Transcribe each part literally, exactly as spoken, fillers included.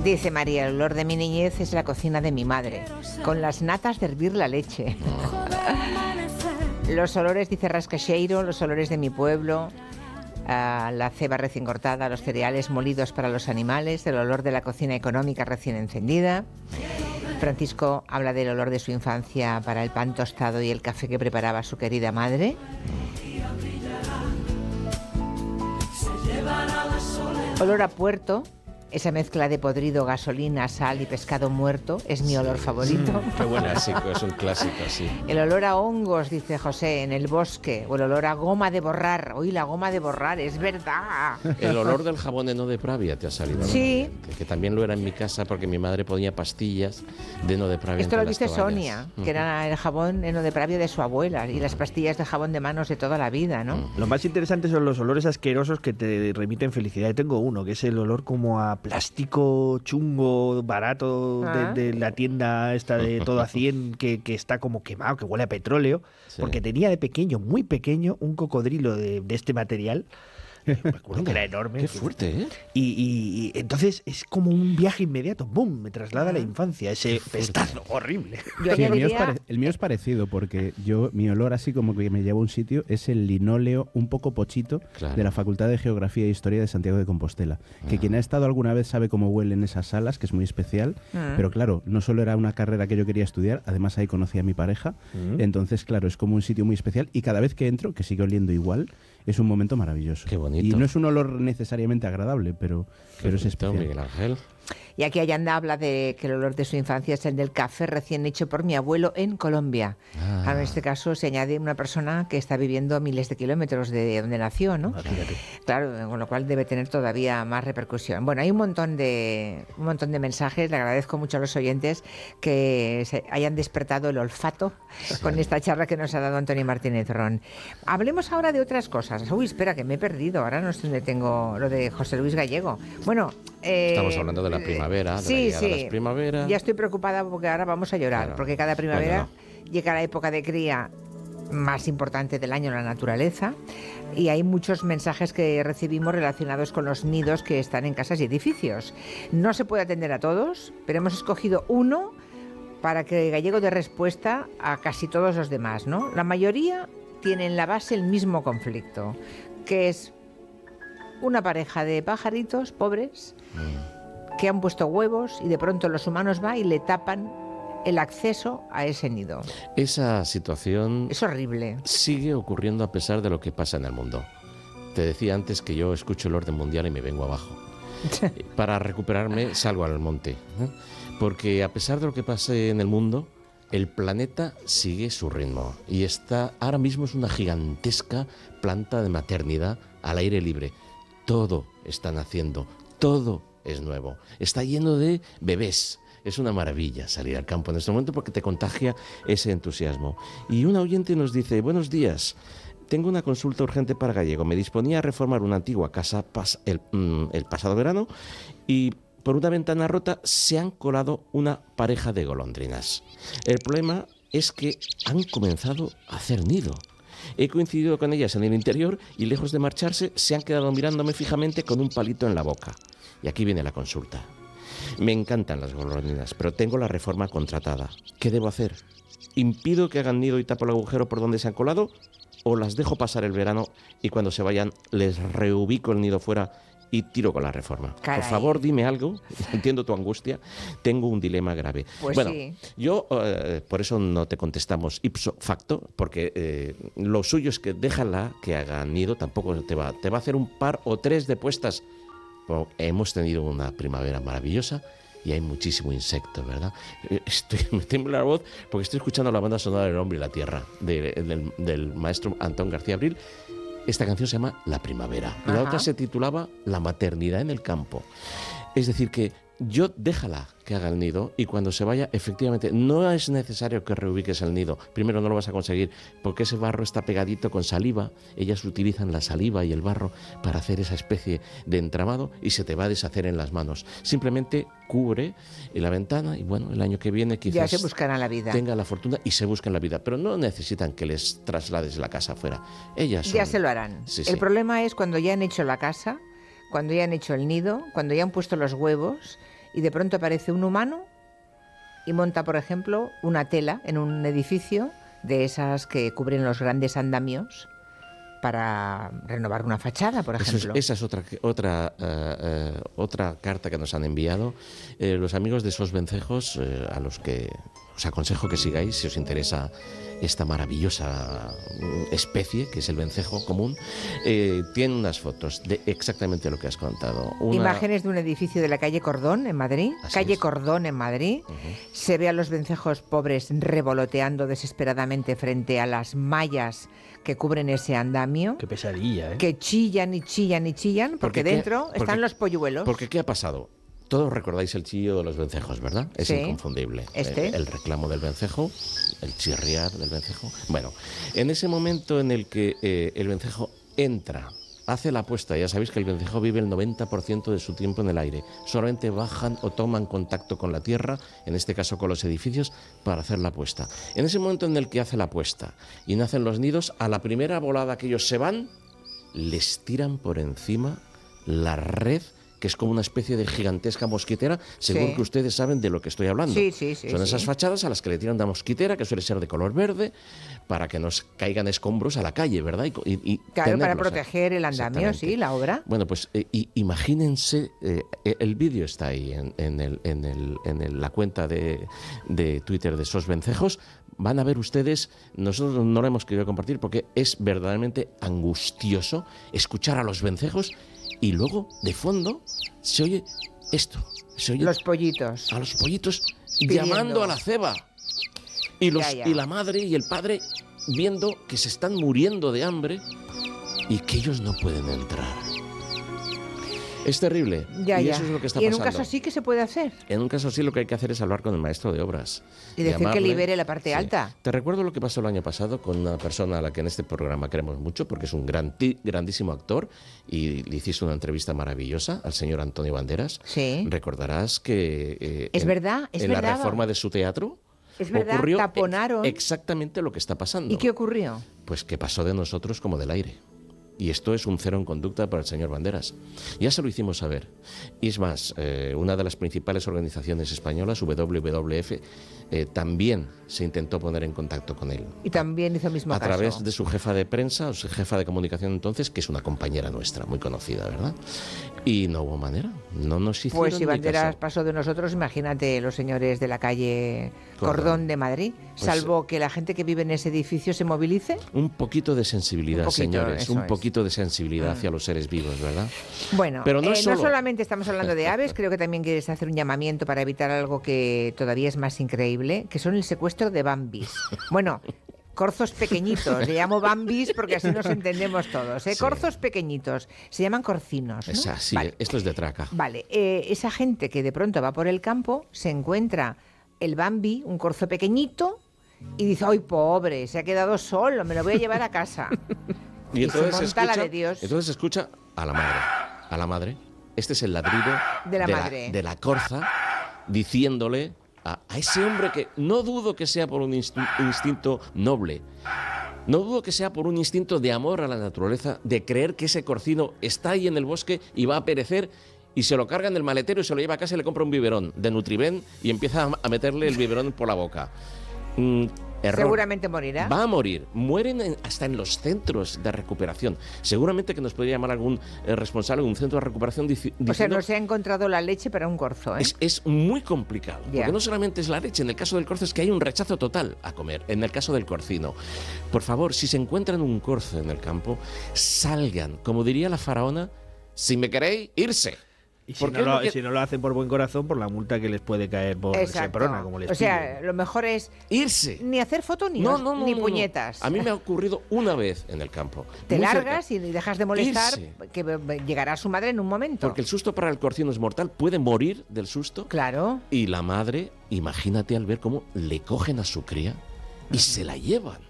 Dice María, el olor de mi niñez es la cocina de mi madre, con las natas de hervir la leche. Los olores, dice Rascacheiro, los olores de mi pueblo, uh, la ceba recién cortada, los cereales molidos para los animales, el olor de la cocina económica recién encendida. Francisco habla del olor de su infancia para el pan tostado y el café que preparaba su querida madre. Olor a puerto. Esa mezcla de podrido, gasolina, sal y pescado muerto es mi olor favorito. Mm, qué buen clásico, es un clásico, sí. El olor a hongos, dice José, en el bosque. O el olor a goma de borrar. Uy, la goma de borrar, es verdad. El olor del jabón Heno de Pravia te ha salido. Sí. Que, que también lo era en mi casa porque mi madre ponía pastillas de Heno de Pravia. Esto lo dice toallas. Sonia, que era el jabón Heno de Pravia de su abuela y las pastillas de jabón de manos de toda la vida, ¿no? Lo más interesante son los olores asquerosos que te remiten felicidad. Yo tengo uno, que es el olor como a plástico chungo, barato, ah. de, de la tienda esta de todo a cien, que, que está como quemado, que huele a petróleo, Sí. porque tenía de pequeño, muy pequeño, un cocodrilo de, de este material. Me acuerdo que era enorme. Qué fuerte, ¿eh? Y, y, y entonces es como un viaje inmediato, ¡bum! Me traslada a la infancia, ese pestazo horrible. Yo Sí, el, mío es añadiría- pare- el mío es parecido porque yo mi olor así como que me lleva a un sitio es el linóleo un poco pochito Claro. de la Facultad de Geografía e Historia de Santiago de Compostela. Que Ah. quien ha estado alguna vez sabe cómo huelen esas salas, que es muy especial. Ah. Pero claro, no solo era una carrera que yo quería estudiar, además ahí conocí a mi pareja. Entonces, claro, es como un sitio muy especial y cada vez que entro, que sigue oliendo igual, es un momento maravilloso. Qué bonito. Y no es un olor necesariamente agradable, pero, pero es Bonito, especial. Miguel Ángel. Y aquí Ayanda habla de que el olor de su infancia es el del café recién hecho por mi abuelo en Colombia. Ah. Ahora, en este caso se añade una persona que está viviendo a miles de kilómetros de donde nació, ¿no? Imagínate. Claro, con lo cual debe tener todavía más repercusión. Bueno, hay un montón de un montón de mensajes. Le agradezco mucho a los oyentes que se hayan despertado el olfato con esta charla que nos ha dado Antonio Martínez Ron. Hablemos ahora de otras cosas. Uy, espera, que me he perdido. Ahora no sé dónde tengo lo de José Luis Gallego. Bueno, eh, Estamos hablando de la primavera, de sí, la llegada sí. de las primaveras. Ya estoy preocupada porque ahora vamos a llorar, Claro. porque cada primavera Bueno, llega la época de cría más importante del año, la naturaleza, y hay muchos mensajes que recibimos relacionados con los nidos que están en casas y edificios. No se puede atender a todos, pero hemos escogido uno para que Gallego dé respuesta a casi todos los demás, ¿no? La mayoría tiene en la base el mismo conflicto, que es una pareja de pajaritos pobres que han puesto huevos y de pronto los humanos van y le tapan el acceso a ese nido. Esa situación Es horrible. sigue ocurriendo a pesar de lo que pasa en el mundo. Te decía antes que yo escucho el orden mundial y me vengo abajo. Para recuperarme salgo al monte, ¿eh? Porque a pesar de lo que pase en el mundo, el planeta sigue su ritmo y está ahora mismo es una gigantesca planta de maternidad al aire libre. Todo está naciendo, todo es nuevo, está lleno de bebés. Es una maravilla salir al campo en este momento porque te contagia ese entusiasmo. Y un oyente nos dice, buenos días, tengo una consulta urgente para Gallego. Me disponía a reformar una antigua casa pas el, mm, el pasado verano y por una ventana rota se han colado una pareja de golondrinas. El problema es que han comenzado a hacer nido. He coincidido con ellas en el interior y lejos de marcharse se han quedado mirándome fijamente con un palito en la boca. Y aquí viene la consulta. Me encantan las golondrinas, pero tengo la reforma contratada. ¿Qué debo hacer? ¿Impido que hagan nido y tapo el agujero por donde se han colado? ¿O las dejo pasar el verano y cuando se vayan les reubico el nido fuera y tiro con la reforma? Caray. Por favor, dime algo. Entiendo tu angustia. Tengo un dilema grave. Pues bueno, sí. yo eh, por eso no te contestamos ipso facto, porque eh, lo suyo es que déjala que haga nido, tampoco te va, te va a hacer un par o tres de puestas. Bueno, hemos tenido una primavera maravillosa y hay muchísimo insecto, ¿verdad? Eh, Estoy, me tembla la voz porque estoy escuchando la banda sonora del Hombre y la Tierra de- del, del maestro Antón García Abril. Esta canción se llama La Primavera y la Ajá. otra se titulaba La maternidad en el campo. Es decir que yo déjala que haga el nido y cuando se vaya, efectivamente, no es necesario que reubiques el nido. Primero no lo vas a conseguir porque ese barro está pegadito con saliva. Ellas utilizan la saliva y el barro para hacer esa especie de entramado y se te va a deshacer en las manos. Simplemente cubre la ventana y bueno, el año que viene Ya quizás se buscarán la vida. tenga la fortuna y se busquen la vida. Pero no necesitan que les traslades la casa afuera. Ellas son- Ya se lo harán. Sí, El sí. problema es cuando ya han hecho la casa, cuando ya han hecho el nido, cuando ya han puesto los huevos y de pronto aparece un humano y monta, por ejemplo, una tela en un edificio de esas que cubren los grandes andamios para renovar una fachada, por ejemplo. Eso es, esa es otra otra uh, uh, otra carta que nos han enviado eh, los amigos de Sos Vencejos, eh, a los que os aconsejo que sigáis si os interesa esta maravillosa especie que es el vencejo común. Eh, tiene unas fotos de exactamente lo que has contado. Una... Imágenes de un edificio de la calle Cordón en Madrid. Así calle es. Cordón en Madrid. Uh-huh. Se ve a los vencejos pobres revoloteando desesperadamente frente a las mallas que cubren ese andamio. Qué pesadilla, ¿eh? Que chillan y chillan y chillan porque, Porque dentro qué, están porque, los polluelos. Porque ¿qué ha pasado? Todos recordáis el chillo de los vencejos, ¿verdad? Es sí. inconfundible. Este. El, el reclamo del vencejo, el chirriar del vencejo. Bueno, en ese momento en el que eh, el vencejo entra, hace la apuesta, ya sabéis que el vencejo vive el noventa por ciento de su tiempo en el aire. Solamente bajan o toman contacto con la tierra, en este caso con los edificios, para hacer la apuesta. En ese momento en el que hace la apuesta y nacen los nidos, a la primera volada que ellos se van, les tiran por encima la red, que es como una especie de gigantesca mosquitera, según sí. que ustedes saben de lo que estoy hablando. Sí, sí, sí, Son sí. esas fachadas a las que le tiran una mosquitera, que suele ser de color verde, para que nos caigan escombros a la calle, ¿verdad? Y, y, y claro, para tenerlos, proteger el andamio, sí, la obra. Bueno, pues eh, y, imagínense, eh, el vídeo está ahí en, en, el, en, el, en el, la cuenta de, de Twitter de Sos Vencejos. Van a ver ustedes, nosotros no lo hemos querido compartir porque es verdaderamente angustioso escuchar a los vencejos y luego, de fondo, se oye esto. Se oye los pollitos. a los pollitos Pidiendo. llamando a la ceba. Y, los, Ya, ya. y la madre y el padre viendo que se están muriendo de hambre y que ellos no pueden entrar. Es terrible. Ya, y ya. eso es lo que está y en pasando. un caso así, ¿qué se puede hacer? En un caso así lo que hay que hacer es hablar con el maestro de obras. Y decir Llamarle. que libere la parte Sí. alta. Te recuerdo lo que pasó el año pasado con una persona a la que en este programa queremos mucho porque es un gran, grandísimo actor y le hiciste una entrevista maravillosa al señor Antonio Banderas. Sí. Recordarás que eh, Es en, verdad, es en verdad. la reforma de su teatro Es verdad, ocurrió taponaron. ex- exactamente lo que está pasando. ¿Y qué ocurrió? Pues que pasó de nosotros como del aire. Y esto es un cero en conducta para el señor Banderas. Ya se lo hicimos saber. Y es más, eh, una de las principales organizaciones españolas, W W F, eh, también se intentó poner en contacto con él. Y también hizo el mismo A caso. través de su jefa de prensa, o su jefa de comunicación entonces, que es una compañera nuestra, muy conocida, ¿verdad? Y no hubo manera, no nos hicieron Pues si ni Banderas caso. pasó de nosotros, imagínate los señores de la calle Cordón, Cordón. de Madrid, Pues, salvo que la gente que vive en ese edificio se movilice. Un poquito de sensibilidad, Un poquito, señores, eso un es. poquito de sensibilidad Mm. hacia los seres vivos, ¿verdad? Bueno, Pero no eh, es no solo. solamente estamos hablando de aves, creo que también quieres hacer un llamamiento para evitar algo que todavía es más increíble, que son el secuestro de bambis. Bueno, corzos pequeñitos, le llamo bambis porque así nos entendemos todos, ¿eh? Sí. Corzos pequeñitos, se llaman corcinos, ¿no? Es así, Vale. esto es de traca. Vale, eh, esa gente que de pronto va por el campo, se encuentra el bambi, un corzo pequeñito, y dice, ¡ay, pobre! Se ha quedado solo, me lo voy a llevar a casa. Y Y se entonces monta la escucha, de Dios. entonces escucha a la madre, a la madre. Este es el ladrido De la madre. de la corza diciéndole a, a ese hombre que no dudo que sea por un instu- instinto noble, no dudo que sea por un instinto de amor a la naturaleza, de creer que ese corcino está ahí en el bosque y va a perecer, y se lo carga en el maletero y se lo lleva a casa y le compra un biberón de Nutriben y empieza a- a meterle el biberón por la boca. Mm, error. Seguramente morirá. Va a morir. Mueren en- hasta en los centros de recuperación. Seguramente que nos podría llamar algún eh, responsable de un centro de recuperación dici- O sea, diciendo... no se ha encontrado la leche para un corzo, ¿eh? Es, es muy complicado, Ya. porque no solamente es la leche, en el caso del corzo es que hay un rechazo total a comer, en el caso del corcino. Por favor, si se encuentran un corzo en el campo, salgan, como diría la faraona, si me queréis, irse. Y si ¿Por no, qué lo, no que- si no lo hacen por buen corazón, por la multa que les puede caer por Exacto. Seprona, como les O sea, piden. lo mejor es Irse. ni hacer foto ni, No, os- no, no, ni no, no. puñetas. A mí me ha ocurrido una vez en el campo. Te muy cerca. largas y dejas de molestar, Irse. que be- be- llegará su madre en un momento. Porque el susto para el corcino es mortal, puede morir del susto. Claro. Y la madre, imagínate al ver cómo le cogen a su cría y se la llevan.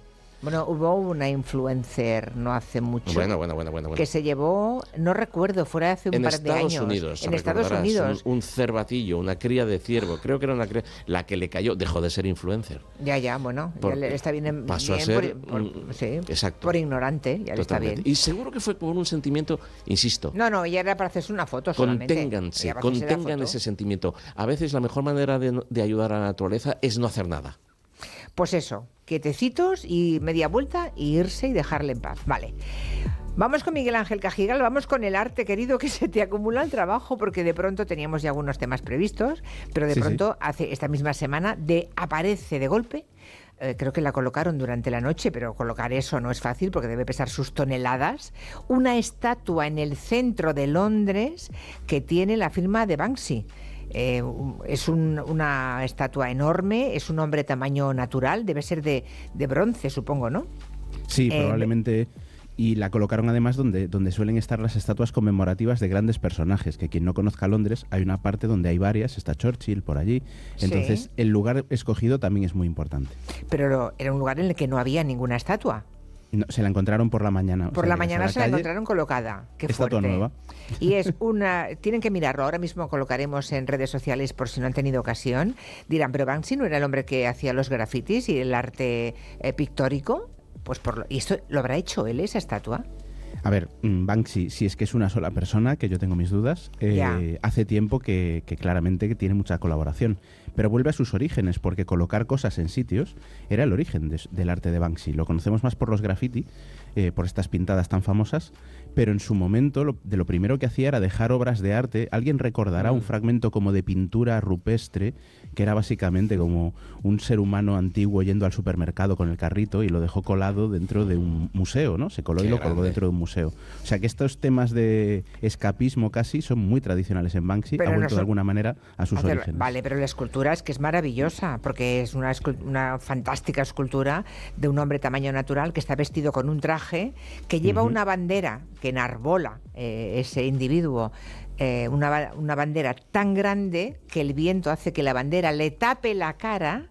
Bueno, hubo una influencer no hace mucho Bueno, bueno, bueno, bueno. bueno. que se llevó, no recuerdo, fuera de hace un en par Estados de años. Unidos, en Estados Unidos. Un, un cervatillo, una cría de ciervo, creo que era una cría, la que le cayó, dejó de ser influencer. Ya, ya, bueno, ya le está bien, pasó bien a ser, por, por, mm, sí, exacto, por ignorante, ya le está bien. Y seguro que fue por un sentimiento, insisto. No, no, ya era para hacerse una foto solamente. Conténganse, contengan ese sentimiento. A veces la mejor manera de, de ayudar a la naturaleza es no hacer nada. Pues eso, quietecitos y media vuelta y irse y dejarle en paz. Vale. Vamos con Miguel Ángel Cajigal, vamos con el arte, querido, que se te acumula el trabajo, porque de pronto teníamos ya algunos temas previstos, pero de sí, pronto sí. hace esta misma semana de aparece de golpe. Eh, creo que la colocaron durante la noche, pero colocar eso no es fácil porque debe pesar sus toneladas. Una estatua en el centro de Londres que tiene la firma de Banksy. Eh, es un, una estatua enorme, es un hombre tamaño natural, debe ser de, de bronce, supongo, ¿no? Sí, eh, probablemente. Y la colocaron además donde, donde suelen estar las estatuas conmemorativas de grandes personajes, que quien no conozca Londres, hay una parte donde hay varias, está Churchill por allí, entonces sí. El lugar escogido también es muy importante. Pero era un lugar en el que no había ninguna estatua. No, se la encontraron por la mañana. Por o sea, la mañana la se la encontraron colocada. Qué estatua fuerte. nueva. Y es una... Tienen que mirarlo. Ahora mismo colocaremos en redes sociales por si no han tenido ocasión. Dirán, pero Banksy no era el hombre que hacía los grafitis y el arte eh, pictórico. Pues por lo... ¿Y esto lo habrá hecho él, esa estatua? A ver, Banksy, si es que es una sola persona, que yo tengo mis dudas, eh, hace tiempo que, que claramente que tiene mucha colaboración, pero vuelve a sus orígenes, porque colocar cosas en sitios era el origen de, del arte de Banksy. Lo conocemos más por los graffiti, eh, por estas pintadas tan famosas, pero en su momento lo, de lo primero que hacía era dejar obras de arte. Alguien recordará mm. un fragmento como de pintura rupestre, que era básicamente como un ser humano antiguo yendo al supermercado con el carrito y lo dejó colado dentro de un museo, ¿no? Se coló Qué y lo grande. colgó dentro de un museo. O sea que estos temas de escapismo casi son muy tradicionales en Banksy, pero ha vuelto no son... de alguna manera a sus Hacer... orígenes. Vale, pero la escultura es que es maravillosa, porque es una, escult... una fantástica escultura de un hombre tamaño natural que está vestido con un traje, que lleva uh-huh. una bandera que enarbola eh, ese individuo, eh, una, una bandera tan grande que el viento hace que la bandera le tape la cara.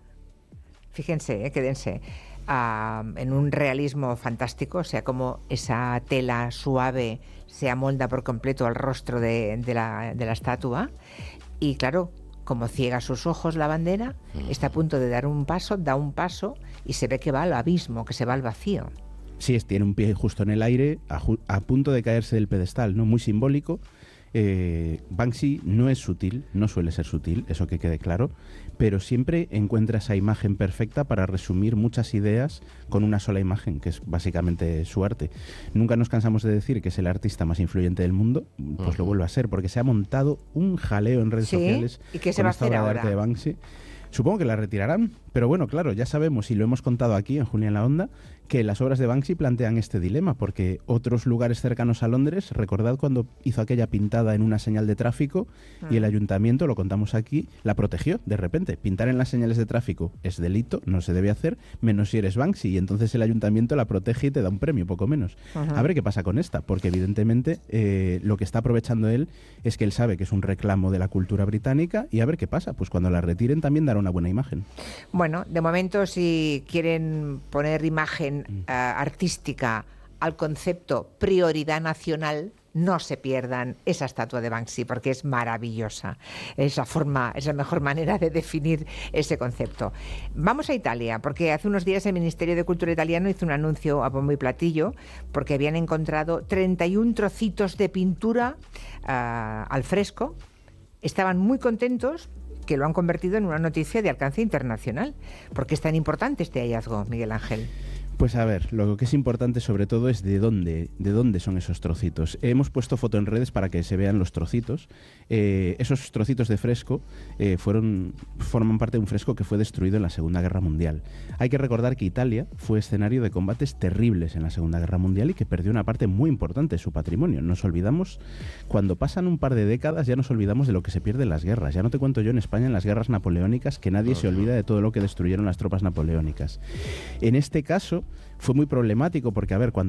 Fíjense, eh, quédense. Uh, en un realismo fantástico, o sea, como esa tela suave se amolda por completo al rostro de, de, la, de la estatua. Y claro, como ciega sus ojos la bandera, está a punto de dar un paso, da un paso y se ve que va al abismo, que se va al vacío. Sí, es, tiene un pie justo en el aire, a, ju- a punto de caerse del pedestal, ¿no? Muy simbólico. Eh, Banksy no es sutil, no suele ser sutil, eso que quede claro, pero siempre encuentra esa imagen perfecta para resumir muchas ideas con una sola imagen, que es básicamente su arte. Nunca nos cansamos de decir que es el artista más influyente del mundo, pues uh-huh. lo vuelve a ser, porque se ha montado un jaleo en redes ¿Sí? sociales ¿Y qué se va a hacer ahora? De arte de Banksy. Supongo que la retirarán, pero bueno, claro, ya sabemos y lo hemos contado aquí en Julia en la Onda, que las obras de Banksy plantean este dilema, porque otros lugares cercanos a Londres, recordad cuando hizo aquella pintada en una señal de tráfico mm. y el ayuntamiento, lo contamos aquí, la protegió de repente. Pintar en las señales de tráfico es delito, no se debe hacer, menos si eres Banksy, y entonces el ayuntamiento la protege y te da un premio, poco menos. Uh-huh. A ver qué pasa con esta, porque evidentemente eh, lo que está aprovechando él es que él sabe que es un reclamo de la cultura británica, y a ver qué pasa, pues cuando la retiren también dará una buena imagen. Bueno, de momento si quieren poner imagen uh, artística al concepto prioridad nacional, no se pierdan esa estatua de Banksy porque es maravillosa. Es la forma, es la mejor manera de definir ese concepto. Vamos a Italia, porque hace unos días el Ministerio de Cultura italiano hizo un anuncio a bombo y platillo porque habían encontrado treinta y un trocitos de pintura uh, al fresco. Estaban muy contentos, que lo han convertido en una noticia de alcance internacional. ¿Por qué es tan importante este hallazgo, Miguel Ángel? Pues a ver, lo que es importante sobre todo es de dónde, de dónde son esos trocitos. Hemos puesto foto en redes para que se vean los trocitos. Eh, esos trocitos de fresco eh, fueron, forman parte de un fresco que fue destruido en la Segunda Guerra Mundial. Hay que recordar que Italia fue escenario de combates terribles en la Segunda Guerra Mundial y que perdió una parte muy importante de su patrimonio. Nos olvidamos, cuando pasan un par de décadas ya nos olvidamos de lo que se pierde en las guerras. Ya no te cuento yo en España en las guerras napoleónicas, que nadie uh-huh. se olvida de todo lo que destruyeron las tropas napoleónicas. En este caso fue muy problemático porque, a ver, cuando